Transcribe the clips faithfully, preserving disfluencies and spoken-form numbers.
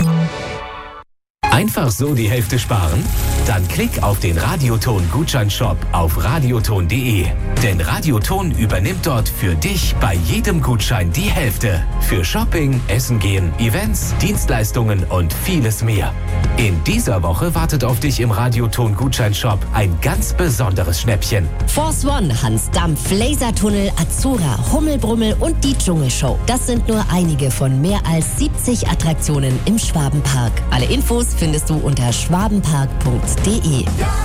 Einfach so die Hälfte sparen? Dann klick auf den Radioton-Gutscheinshop auf radioton punkt de. Denn Radioton übernimmt dort für dich bei jedem Gutschein die Hälfte. Für Shopping, Essen gehen, Events, Dienstleistungen und vieles mehr. In dieser Woche wartet auf dich im Radioton-Gutscheinshop ein ganz besonderes Schnäppchen. Force One, Hans Dampf, Lasertunnel, Azura, Hummelbrummel und die Dschungelshow. Das sind nur einige von mehr als siebzig Attraktionen im Schwabenpark. Alle Infos findest du unter schwabenpark punkt de.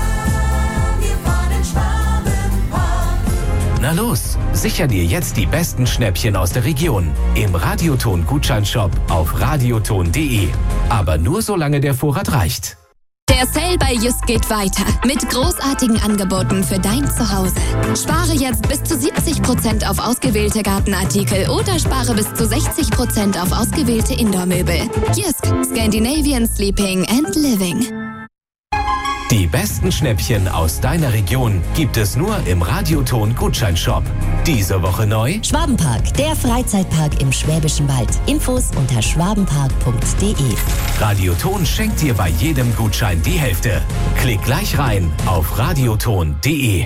Na los, sicher dir jetzt die besten Schnäppchen aus der Region im Radioton-Gutscheinshop auf radioton punkt de. Aber nur solange der Vorrat reicht. Der Sale bei Just geht weiter mit großartigen Angeboten für dein Zuhause. Spare jetzt bis zu siebzig Prozent auf ausgewählte Gartenartikel oder spare bis zu sechzig Prozent auf ausgewählte Indoor-Möbel. Just, Scandinavian Sleeping and Living. Die besten Schnäppchen aus deiner Region gibt es nur im Radioton-Gutscheinshop. Diese Woche neu: Schwabenpark, der Freizeitpark im Schwäbischen Wald. Infos unter schwabenpark punkt de. Radioton schenkt dir bei jedem Gutschein die Hälfte. Klick gleich rein auf radioton punkt de.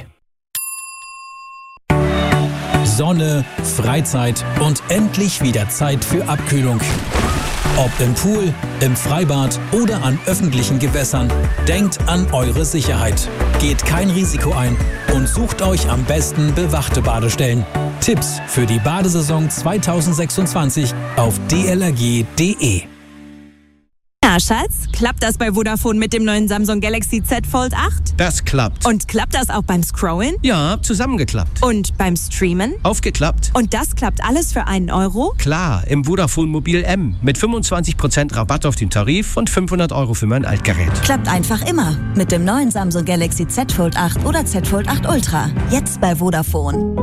Sonne, Freizeit und endlich wieder Zeit für Abkühlung. Ob im Pool, im Freibad oder an öffentlichen Gewässern, denkt an eure Sicherheit. Geht kein Risiko ein und sucht euch am besten bewachte Badestellen. Tipps für die Badesaison zweitausendsechsundzwanzig auf d l r g punkt de. Na, Schatz, klappt das bei Vodafone mit dem neuen Samsung Galaxy Z Fold acht? Das klappt. Und klappt das auch beim Scrollen? Ja, zusammengeklappt. Und beim Streamen? Aufgeklappt. Und das klappt alles für einen Euro? Klar, im Vodafone Mobil M mit fünfundzwanzig Prozent Rabatt auf den Tarif und fünfhundert Euro für mein Altgerät. Klappt einfach immer mit dem neuen Samsung Galaxy Z Fold acht oder Z Fold acht Ultra. Jetzt bei Vodafone.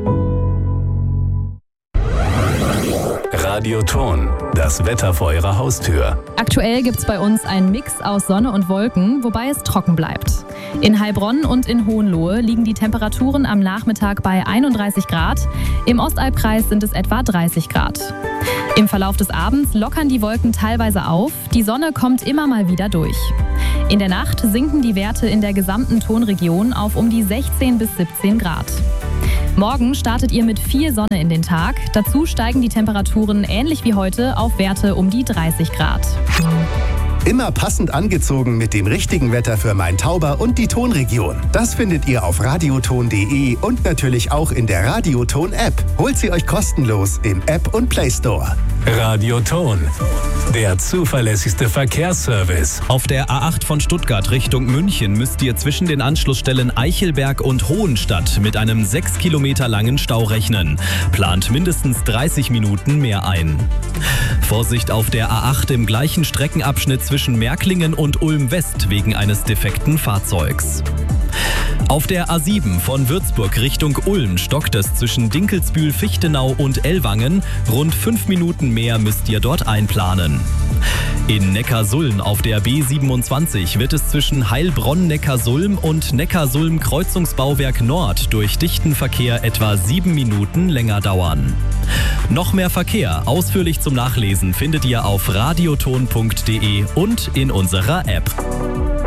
Radioton, das Wetter vor Ihrer Haustür. Aktuell gibt es bei uns einen Mix aus Sonne und Wolken, wobei es trocken bleibt. In Heilbronn und in Hohenlohe liegen die Temperaturen am Nachmittag bei einunddreißig Grad. Im Ostalbkreis sind es etwa dreißig Grad. Im Verlauf des Abends lockern die Wolken teilweise auf. Die Sonne kommt immer mal wieder durch. In der Nacht sinken die Werte in der gesamten Tonregion auf um die sechzehn bis siebzehn Grad. Morgen startet ihr mit viel Sonne in den Tag. Dazu steigen die Temperaturen ähnlich wie heute auf Werte um die dreißig Grad. Immer passend angezogen mit dem richtigen Wetter für Main-Tauber und die Tonregion. Das findet ihr auf radioton punkt de und natürlich auch in der Radioton-App. Holt sie euch kostenlos im App und Play Store. Radioton, der zuverlässigste Verkehrsservice. Auf der A acht von Stuttgart Richtung München müsst ihr zwischen den Anschlussstellen Eichelberg und Hohenstadt mit einem sechs Kilometer langen Stau rechnen. Plant mindestens dreißig Minuten mehr ein. Vorsicht auf der A acht im gleichen Streckenabschnitt zwischen Märklingen und Ulm-West wegen eines defekten Fahrzeugs. Auf der A sieben von Würzburg Richtung Ulm stockt es zwischen Dinkelsbühl, Fichtenau und Ellwangen. Rund fünf Minuten mehr müsst ihr dort einplanen. In Neckarsulm auf der B siebenundzwanzig wird es zwischen Heilbronn-Neckarsulm und Neckarsulm-Kreuzungsbauwerk Nord durch dichten Verkehr etwa sieben Minuten länger dauern. Noch mehr Verkehr ausführlich zum Nachlesen findet ihr auf radioton punkt de und in unserer App.